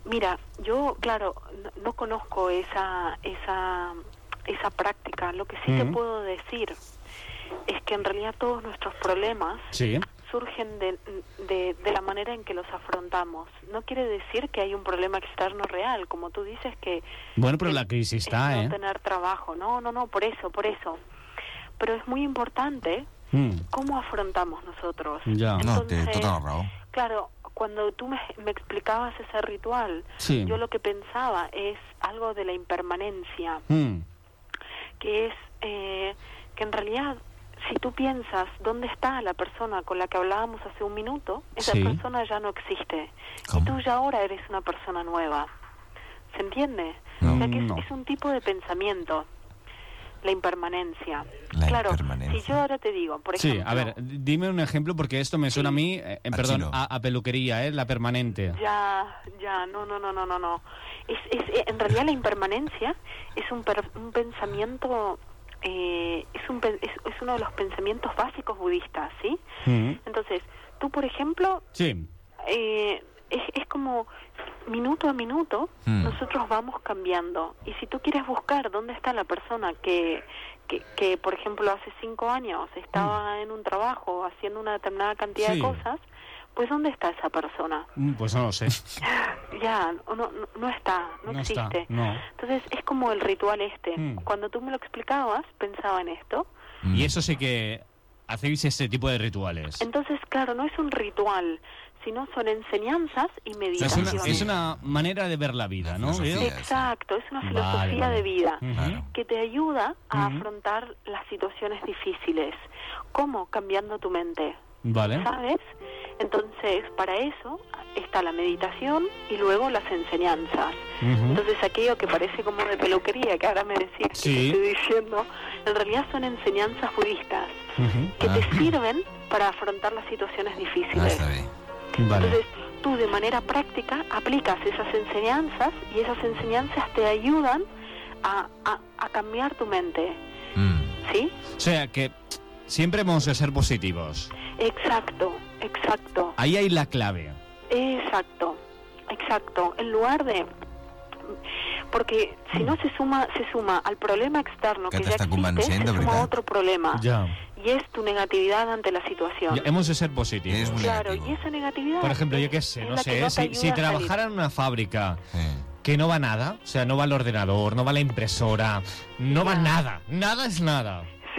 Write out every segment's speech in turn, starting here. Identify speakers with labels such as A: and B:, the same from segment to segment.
A: Mira, yo, claro, no conozco esa práctica. Lo que sí te puedo decir es que en realidad todos nuestros problemas surgen de la manera en que los afrontamos. No quiere decir que hay un problema externo real, como tú dices que...
B: Bueno, pero la crisis está,
A: no tener trabajo. No, por eso. Pero es muy importante cómo afrontamos nosotros.
C: Ya.
A: Entonces,
C: no, te toda la raó.
A: Claro, cuando tú me explicabas ese ritual, yo lo que pensaba es algo de la impermanencia, que es que en realidad, si tú piensas dónde está la persona con la que hablábamos hace un minuto, esa persona ya no existe. ¿Cómo? Y tú ya ahora eres una persona nueva. ¿Se entiende? O sea que es un tipo de pensamiento. La impermanencia. Si yo ahora te digo, por ejemplo...
B: Sí, a ver, dime un ejemplo, porque esto me suena a mí, perdón, a peluquería, la permanente.
A: Ya, no. En realidad la impermanencia es un pensamiento... es uno de los pensamientos básicos budistas, ¿sí? Entonces, tú, por ejemplo... Sí. Es como minuto a minuto nosotros vamos cambiando, y si tú quieres buscar dónde está la persona que por ejemplo hace 5 años estaba en un trabajo haciendo una determinada cantidad de cosas, pues ¿dónde está esa persona?
B: Pues no lo sé.
A: Ya, no está, no existe.
B: Está, no.
A: Entonces es como el ritual cuando tú me lo explicabas pensaba en esto.
B: Y eso sí que hacéis este tipo de rituales.
A: Entonces, claro, no es un ritual, sino son enseñanzas y meditaciones.
B: O sea, es una manera de ver la vida, ¿no?
A: Exacto, es una filosofía de vida que te ayuda a afrontar las situaciones difíciles. ¿Cómo? Cambiando tu mente.
B: Vale.
A: ¿Sabes? Entonces, para eso está la meditación y luego las enseñanzas. Entonces, aquello que parece como de peluquería, que ahora me decías que estoy diciendo, en realidad son enseñanzas budistas que te sirven para afrontar las situaciones difíciles.
C: Está bien.
B: Vale.
A: Entonces, tú de manera práctica aplicas esas enseñanzas y esas enseñanzas te ayudan a cambiar tu mente. ¿Sí?
B: O sea, que siempre hemos de ser positivos.
A: Exacto.
B: Ahí hay la clave.
A: Exacto. En lugar de... Porque si no se suma al problema externo que ya existe, se suma otro problema.
B: Ya.
A: Y es tu negatividad ante la situación.
B: Hemos de ser positivos.
A: Claro, y esa negatividad...
B: Por ejemplo, yo qué sé, no sé, si trabajara en una fábrica que no va nada, o sea, no va el ordenador, no va la impresora, no va nada es nada.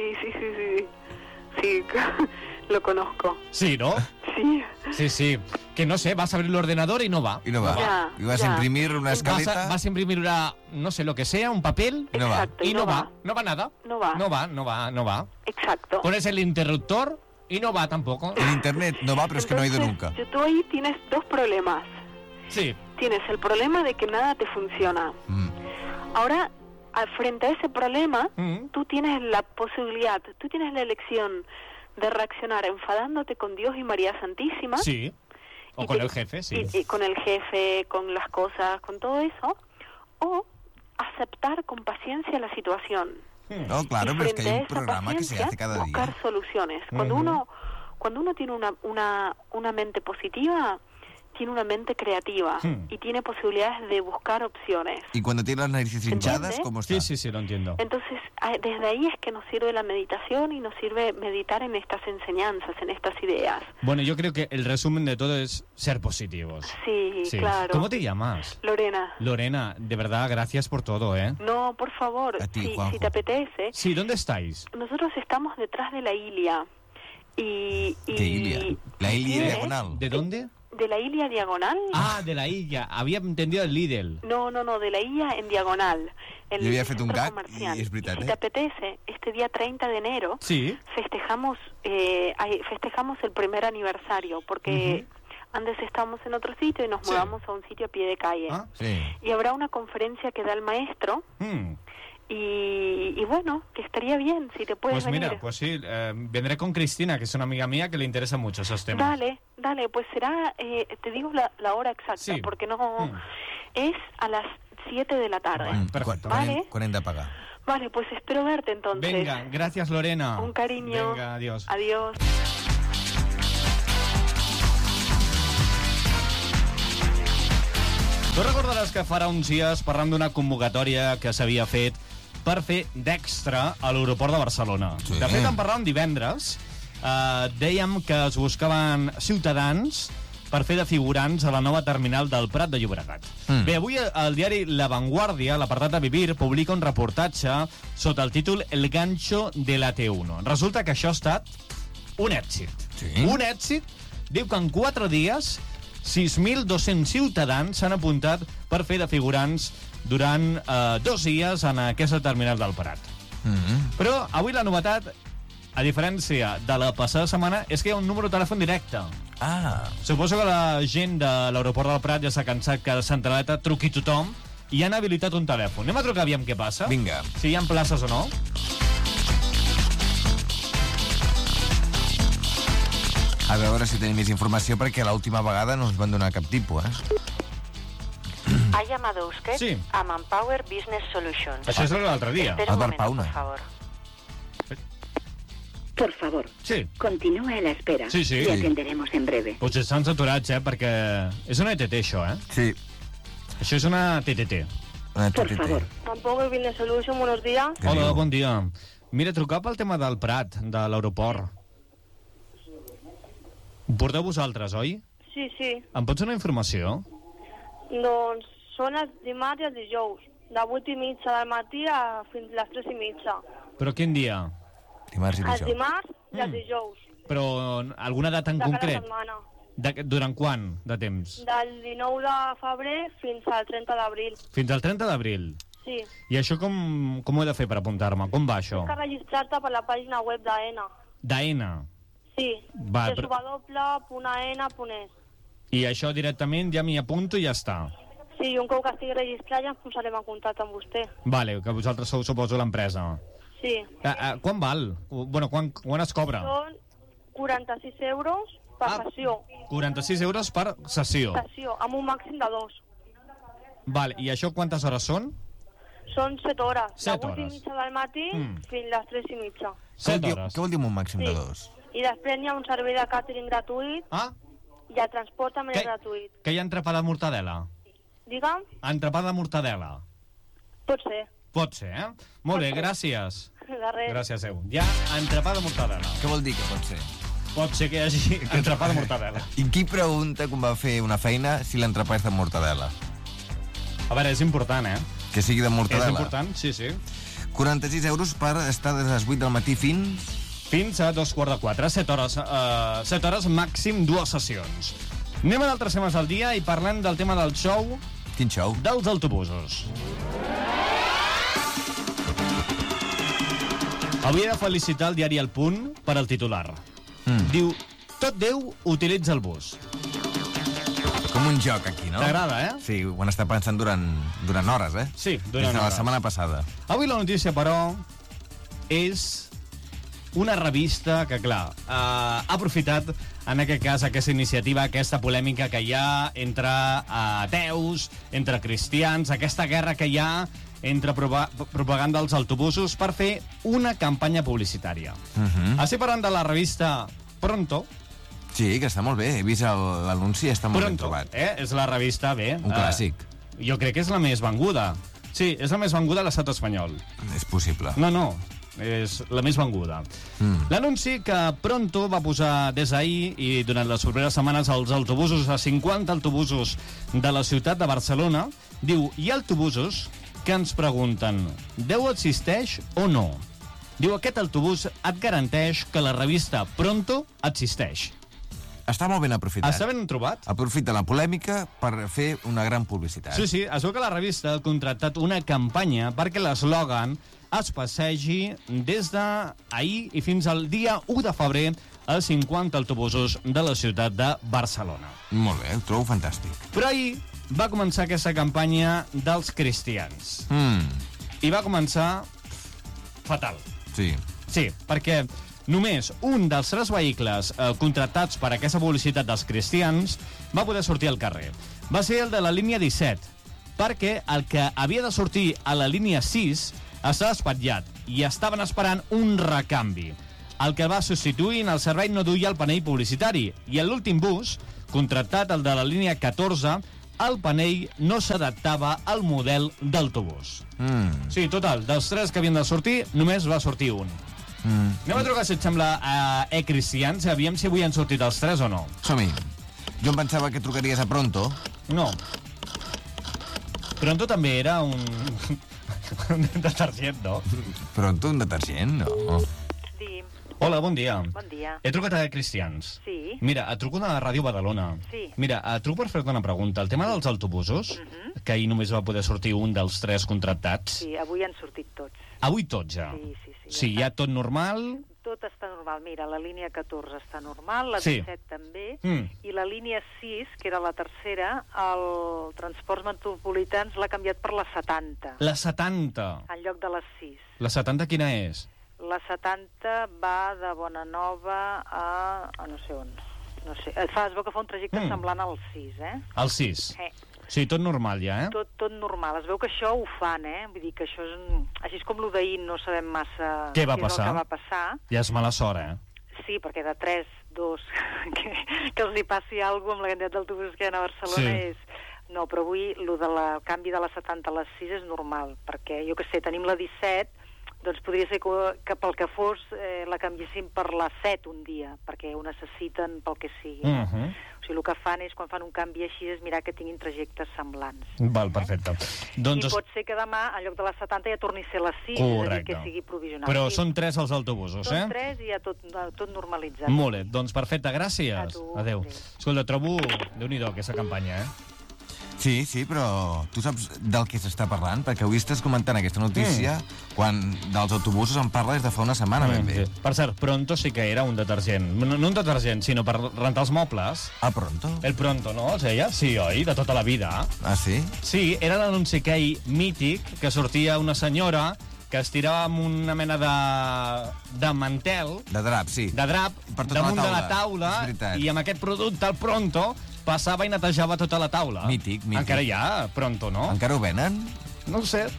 A: Sí, lo conozco.
B: Sí, ¿no? Sí. Que no sé, vas a abrir el ordenador y no va.
C: Y vas a imprimir una escaleta.
B: Vas a imprimir no sé lo que sea, un papel.
C: Y no va.
B: Y no va nada.
A: No va. Exacto.
B: Pones el interruptor y no va tampoco.
C: El internet no va, pero es que no ha ido nunca.
A: Tú ahí tienes dos problemas.
B: Sí.
A: Tienes el problema de que nada te funciona. Ahora, frente a ese problema, tú tienes la posibilidad, tú tienes la elección de reaccionar enfadándote con Dios y María Santísima.
B: Sí. O con el jefe, sí.
A: Y con el jefe, con las cosas, con todo eso. O aceptar con paciencia la situación.
C: No, claro, pero es que hay un programa que se hace cada día.
A: Buscar soluciones. Cuando uno tiene una mente positiva, tiene una mente creativa y tiene posibilidades de buscar opciones.
C: Y cuando tiene las narices hinchadas, ¿cómo está?
B: Sí, lo entiendo.
A: Entonces, desde ahí es que nos sirve la meditación y nos sirve meditar en estas enseñanzas, en estas ideas.
B: Bueno, yo creo que el resumen de todo es ser positivos.
A: Sí, claro.
B: ¿Cómo te llamas?
A: Lorena.
B: Lorena, de verdad, gracias por todo, ¿eh?
A: No, por favor,
C: a ti,
A: si te apetece.
B: Sí, ¿dónde estáis?
A: Nosotros estamos detrás de la Ilia.
C: ¿Qué Ilia? ¿La Ilia diagonal?
B: ¿De dónde?
A: ¿De la Ilia diagonal?
B: Ah, de la Illa. Había entendido el Lidl.
A: No, de la Illa en diagonal.
C: Yo había fet un gag i és veritat,
A: Si te apetece, este día 30 de enero festejamos el primer aniversario, porque antes estábamos en otro sitio y nos mudamos a un sitio a pie de calle. Y habrá una conferencia que da el maestro. Y bueno, que estaría bien si te puedes venir.
B: Pues mira, pues sí, vendré con Cristina, que es una amiga mía que le interesa mucho esos temas.
A: Dale, pues será, te digo la hora exacta, porque no es a las 7 de la tarde.
B: Perfecto.
A: ¿Vale?
C: Quan hem de pagar?
A: Vale, pues espero verte entonces.
B: Venga, gracias Lorena.
A: Un cariño.
B: Venga, adiós.
A: Adiós.
B: Tu recordaràs que farà uns dies parlant d'una convocatòria que s'havia fet per fer d'extra a l'aeroport de Barcelona.
C: Sí.
B: De fet, en parlàvem divendres. Dèiem que es buscaven ciutadans per fer de figurants a la nova terminal del Prat de Llobregat. Bé, avui el diari La Vanguardia, l'apartat de Vivir, publica un reportatge sota el títol El gancho de la T1. Resulta que això ha estat un èxit.
C: Sí.
B: Un èxit. Diu que en 4 dies 6.200 ciutadans s'han apuntat per fer de figurants durant 2 dies en aquesta terminal del Prat. Però avui la novetat, a diferència de la passada setmana, és que hi ha un número de telèfon directe. Suposo que la gent de l'aeroport del Prat ja s'ha cansat que a la centraleta truqui tothom i han habilitat un telèfon. Anem a trucar, aviam què passa.
C: Vinga.
B: Si hi ha places o no.
C: A veure si tenim més informació, perquè l'última vegada no ens van donar cap tipus,
D: Ha llamado usted
B: Sí.
D: a Manpower Business Solutions.
B: Això és l'altre dia.
D: Espera un
C: Albert
D: momento,
C: Pauna.
D: por favor.
E: Por favor,
B: Sí.
E: continúe a la espera.
B: Sí, sí.
E: Le atenderemos en breve.
B: Potser estan saturats, perquè és una ETT, això,
C: Sí.
B: Això és una TTT.
E: Por favor.
F: Manpower Business Solutions, buenos días.
C: Què
B: Hola,
C: diu?
B: bon dia. Mira, trucar pel tema del Prat, de l'aeroport. Ho porteu vosaltres, oi?
F: Sí, sí.
B: Em pots donar informació?
F: Doncs són els dimarts i els dijous, de 8:30 del matí a fins les 3:30.
B: Però quin dia?
C: Dimarts i
F: Els
C: dijous.
F: dimarts i els dijous,
B: Però alguna data en
F: de cada
B: concret?
F: setmana.
B: Durant quant de temps?
F: Del 19 de febrer fins al 30 d'abril.
B: Fins al 30 d'abril.
F: Sí.
B: I això com ho he de fer per apuntar-me? Com va això?
F: Tens que registrar-te per la pàgina web d'AENA.
B: D'AENA.
F: Sí.
B: Va, però-
F: www.aena.es.
B: I això directament ja m'hi apunto i ja està.
F: Sí, un cop que estigui registrat ja ens posarem en contacte amb vostè.
B: Vale, que vosaltres sou, suposo, l'empresa.
F: Sí.
B: Quan val? Bueno, quan es cobra?
F: Són 46 euros per sessió.
B: 46 euros per sessió.
F: Sessió, amb un màxim de 2.
B: Vale, i això quantes hores són?
F: Són 7 hores.
B: 7
F: de 8
B: hores.
F: i mitja del matí fins les 3:30.
B: 7 hores.
C: Què vol dir amb un màxim
F: Sí.
C: de 2?
F: I després hi ha un servei de càtering gratuït i el transport també és gratuït.
B: Que hi ha entrepà de mortadela?
F: Digue'm,
B: Entrepà de mortadela.
F: pot ser.
B: Pot ser, Molt bé, gràcies.
F: De res.
B: Gràcies, Déu. Hi ha entrepà de mortadela.
C: Què vol dir que pot ser?
B: Pot ser que hi hagi entrepà de mortadela.
C: I qui pregunta quan va fer una feina si l'entrepà és de mortadela?
B: A veure, és important,
C: Que sigui de mortadela.
B: És important, sí, sí.
C: 46 euros per estar des de les 8 del matí fins...
B: Fins a 3:45, 7 hores. 7 hores, màxim 2 sessions. Anem a d'altres temes del dia i parlem del tema del show
C: Quin show?
B: dels autobusos. Avui he de felicitar el diari El Punt per al titular. Diu, tot Déu utilitza el bus.
C: Com un joc aquí, no?
B: T'agrada,
C: Sí, ho han estat pensant durant hores,
B: Sí,
C: Des
B: durant
C: de la
B: hores.
C: setmana passada.
B: Avui la notícia, però, és una revista que, clar, ha aprofitat, en aquest cas, aquesta iniciativa, aquesta polèmica que hi ha entre ateus, entre cristians, aquesta guerra que hi ha entre propaganda dels autobusos per fer una campanya publicitària. Estic parlant de la revista Pronto.
C: Sí, que està molt bé. He vist l'anunci, està molt ben
B: Pronto,
C: trobat.
B: és la revista, bé.
C: Un clàssic.
B: Jo crec que és la més venguda. Sí, és la més venguda a l'estat espanyol.
C: És possible.
B: No, és la més venguda. L'anunci que Pronto va posar des d'ahir i durant les properes setmanes als autobusos, a 50 autobusos de la ciutat de Barcelona, diu, hi ha autobusos que ens pregunten, Déu existeix o no? Diu, aquest autobús et garanteix que la revista Pronto existeix.
C: Està molt ben aprofitat.
B: Està ben trobat?
C: Aprofita la polèmica per fer una gran publicitat.
B: Sí, es veu que la revista ha contractat una campanya perquè l'eslògan es passegi des d'ahir i fins al dia 1 de febrer als 50 autobusos de la ciutat de Barcelona.
C: Molt bé, ho trobo fantàstic.
B: Però ahir va començar aquesta campanya dels cristians. I va començar fatal.
C: Sí.
B: Sí, perquè només un dels 3 vehicles contractats per aquesta publicitat dels cristians va poder sortir al carrer. Va ser el de la línia 17, perquè el que havia de sortir a la línia 6 estava espatllat i estaven esperant un recanvi. El que va substituir en el servei no duia el panell publicitari i l'últim bus, contractat, el de la línia 14, el panell no s'adaptava al model d'autobús. Sí, total, dels 3 que havien de sortir, només va sortir un. Anem a trucar, si et sembla, a E-Cristians, aviam si avui han sortit els 3 o no.
C: Som-hi. Jo em pensava que trucaries a Pronto.
B: No. Pronto també era un detergent, no?
C: Pronto, un detergent, no?
D: Sí,
B: Hola, bon dia.
D: bon dia.
B: He trucat a Cristians.
D: Sí.
B: Mira, et truco de Ràdio Badalona.
D: Sí.
B: Mira, et truco per fer-te una pregunta. El tema dels autobusos, que ahir només va poder sortir un dels 3 contractats.
D: Sí, avui han sortit tots.
B: Avui tot ja.
D: Sí.
B: Sí, ja tot normal.
D: Tot està normal. Mira, la línia 14 està normal, la
B: Sí.
D: 17 també,
B: Mm.
D: i la línia 6, que era la tercera, el Transports Metropolitans l'ha canviat per la 70,
B: La 70.
D: en lloc de les 6.
B: La 70 quina és?
D: La 70 va de Bonanova a no sé on. No sé. Es veu que fa un trajecte semblant al 6, eh?
B: El 6. Sí, tot normal ja, eh?
D: Tot normal. Es veu que això ho fan, eh? Vull dir que això és... Així com lo d'ahir no sabem massa
B: Què va
D: és el
B: passar?
D: que va passar.
B: Ja és mala sort, eh?
D: Sí, perquè de 3, 2, que els hi passi alguna cosa amb la quantitat d'autobusos que hi ha a Barcelona
B: Sí.
D: és... No, però avui el canvi de la 70 a les 6 és normal, perquè, jo que sé, tenim la 17, doncs podria ser que pel que fos la canviessin per la 7 un dia, perquè ho necessiten pel que sigui. O sigui, el que fan és, quan fan un canvi així, és mirar que tinguin trajectes semblants.
B: Val, perfecte. Doncs...
D: I pot ser que demà, en lloc de la 70, ja torni a ser la 6, és a dir, que sigui provisional.
B: Però
D: Sí,
B: són 3 els autobusos,
D: són
B: eh?
D: 3 i ja tot normalitzat.
B: Molt bé, doncs perfecte, gràcies.
D: A tu.
B: Adéu.
D: Adéu.
B: Escolta, trobo... Déu-n'hi-do, aquesta campanya, eh?
C: Sí, però tu saps del que s'està parlant? Perquè avui estàs comentant aquesta notícia quan dels autobusos en parla des de fa una setmana, ben bé.
B: Sí. Per cert, Pronto sí que era un detergent. No un detergent, sinó per rentar els mobles.
C: Ah, Pronto?
B: El Pronto, no? Els deia? Sí, oi? De tota la vida.
C: Ah, sí?
B: Sí, era l'anunci aquell mític que sortia una senyora que es tirava amb una mena de mantel,
C: De drap, sí.
B: de drap,
C: Per tota
B: damunt
C: la
B: de la
C: taula.
B: taula,
C: És veritat.
B: i amb aquest producte, el Pronto, passava i netejava tota la taula.
C: Mític.
B: Encara hi ha Pronto, no?
C: Encara ho venen?
B: No ho sé.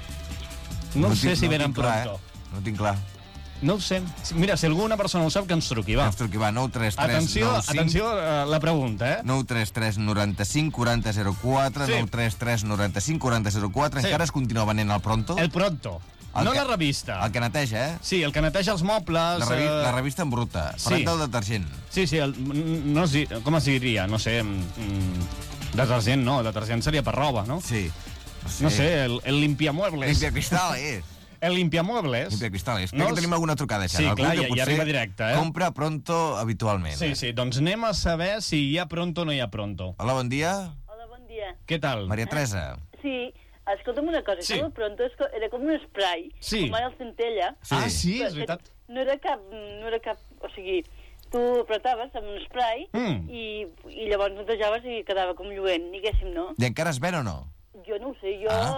B: No sé si venen
C: tinc clar,
B: Pronto.
C: No tinc clar.
B: No ho sé. Mira, si alguna persona ho sap, que ens truqui, va.
C: Ens truqui, va, 933
B: Atenció, la pregunta, eh?
C: 933 95 40 04,
B: Sí.
C: 933 95 40 04.
B: Sí.
C: Encara es continua venent el Pronto?
B: El Pronto.
C: El
B: No
C: que-
B: la revista.
C: El que neteja, eh?
B: Sí, el que neteja els mobles...
C: La revista en bruta.
B: sí.
C: Parlant del detergent.
B: Sí, no com es diria? No sé... detergent no, detergent seria per roba, no?
C: Sí.
B: No sé, el limpiamuebles.
C: Limpia cristales.
B: El limpiamuebles.
C: Limpia cristales. Crec
B: No
C: que
B: els-
C: tenim alguna trucada,
B: Sí,
C: Algú
B: clar,
C: que
B: ja
C: potser
B: arriba directe, eh?
C: compra Pronto habitualment.
B: Sí, doncs anem a saber si hi ha Pronto o no hi ha Pronto.
C: Hola, bon dia.
G: Hola, bon dia.
B: Què tal?
C: Maria Teresa.
G: Sí, escolta'm una cosa,
B: Sí.
G: que el Pronto era com un spray,
B: Sí.
G: com ara el Centella.
C: Sí.
B: Ah, sí, és veritat.
G: No era cap, o sigui, tu apretaves amb un spray i llavors netejaves i quedava com lluent, diguéssim, no?
C: I encara es ven o no?
G: Jo no ho sé,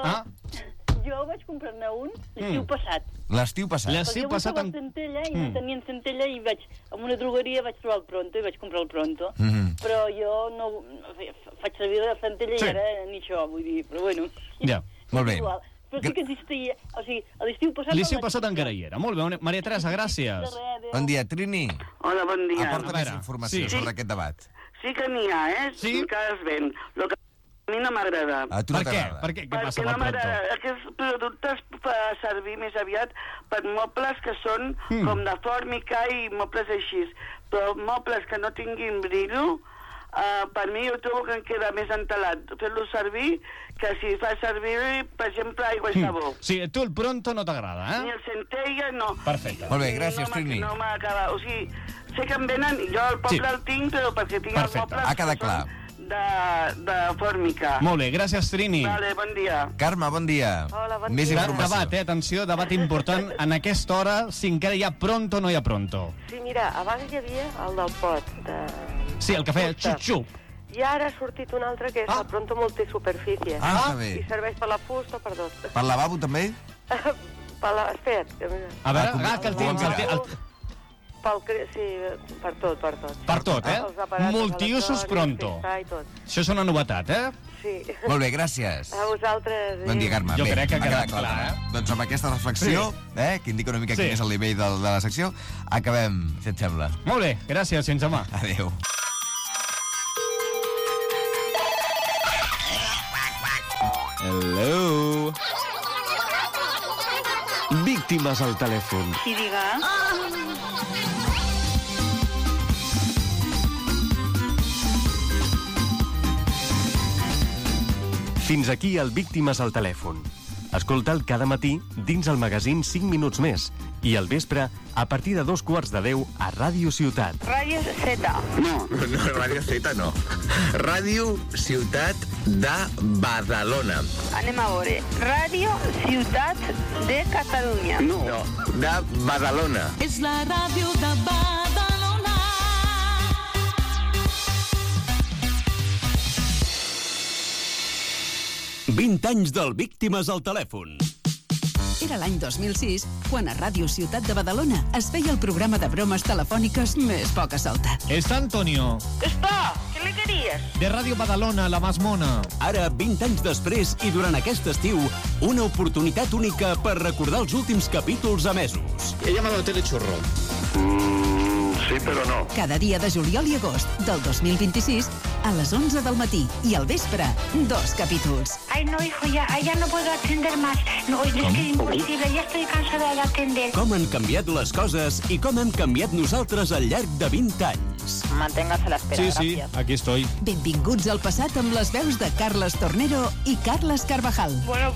G: jo vaig comprar-ne un l'estiu passat.
C: L'estiu passat.
B: L'estiu
G: Perquè jo
B: passat
G: buscava el Centella i no tenien Centella i en una drogueria vaig trobar el Pronto i vaig comprar el Pronto. Però jo no faig servir el Centella
B: Sí.
G: i ara ni això, vull dir, però bueno.
B: Ja.
C: Molt bé.
G: Igual. Però sí que existia, o sigui, l'estiu passat...
B: L'estiu passat encara hi era. Molt bé, Maria Teresa, gràcies.
C: Bon dia, Trini.
H: Hola, bon dia.
C: Aporta
B: A
C: més
B: veure,
C: informació
B: sí.
C: sobre aquest debat.
H: Sí que n'hi ha,
B: Sí?
H: Que es ven. Lo que a mi no m'agrada.
C: A tu
B: Per
C: no
B: què?
C: t'agrada.
B: Per què? Què passa
H: Perquè
B: amb
H: no
B: el Pronto?
H: m'agrada. Aquests productes per servir més aviat per mobles que són com de fòrmica i mobles així. Però mobles que no tinguin brillo, per mi jo trobo que em queda més entelat fer-lo servir que si fa servir, per exemple, aigua i sabó.
B: Sí, tu el Pronto no t'agrada,
H: Ni
B: eh?
H: el Centella, no.
B: Perfecte.
C: Molt bé, gràcies, Trini.
H: No m'acaba. O sigui, sé que em venen, jo al poble
B: Sí.
H: el tinc, però perquè tinc
B: Perfecte.
H: els mobles
C: Ha quedat
H: que són
C: clar.
H: de fòrmica.
B: Molt bé, gràcies, Trini.
H: Vale, bon dia.
C: Carme, bon dia.
D: Hola, bon
C: Més
D: dia.
C: informació.
B: Debat, atenció, debat important en aquesta hora, si encara hi ha Pronto o no hi ha Pronto.
D: Sí, mira, abans hi havia el del pot,
B: Sí, el que feia xup-xup.
D: i ara ha sortit un altre que és el Pronto Multisuperfície.
C: Ah, està
D: I
C: bé.
D: serveix per la fusta o per tot.
C: Per lavabo també?
B: A
D: Espera't,
B: veure, que el tinc,
D: per tot.
B: Per tot, eh?
D: Els aparates
B: Multiusos
D: electrònics,
B: Pronto.
D: fixar i tot.
B: Això és una novetat, eh?
D: Sí.
C: Molt bé, gràcies.
D: A vosaltres.
C: Bon dia, Carme.
B: Jo
C: Bé,
B: crec que ha
C: ha
B: quedat clar, eh?
C: Doncs amb aquesta reflexió, que indica una mica
B: Sí.
C: quin és el nivell de la secció, acabem, si et sembla.
B: Molt bé, gràcies, fins demà.
C: Adéu. Hello.
I: Víctimes al telèfon.
G: Sí, diga.
I: Fins aquí el Víctimes al telèfon. Escolta'l cada matí dins el magazín 5 minuts més i al vespre a partir de 2:15 a Ràdio Ciutat.
F: Ràdio Z.
J: No, Ràdio Z no. Ràdio Ciutat de Badalona.
F: Anem a veure. Ràdio Ciutat de Catalunya.
J: No, de Badalona.
K: És la ràdio de Badalona.
L: «20 anys del Víctimes al telèfon».
M: Era l'any 2006, quan a Ràdio Ciutat de Badalona es feia el programa de bromes telefòniques més poca solta.
B: Está Antonio.
F: Està, què li queries?
B: De Ràdio Badalona, la más mona.
L: Ara, 20 anys després i durant aquest estiu, una oportunitat única per recordar els últims capítols emesos.
J: He llamado a Telechurro. Sí, però no.
M: Cada dia de juliol i agost del 2026 a les 11 del matí i al vespre, 2 capítols.
N: Ay, no, hijo, ya no puedo atender más. No, es que es imposible, ya estoy cansada de atender.
L: Com han canviat les coses i com hem canviat nosaltres al llarg de 20 anys.
O: Manténgase la espera,
B: Sí, aquí estoy.
M: Benvinguts al passat amb les veus de Carles Tornero i Carles Carvajal.
F: Bueno,